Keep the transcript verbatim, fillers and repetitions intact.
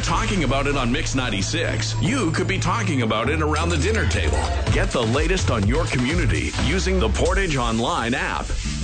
talking about it on Mix ninety-six, you could be talking about it around the dinner table. Get the latest on your community using the Portage Online app.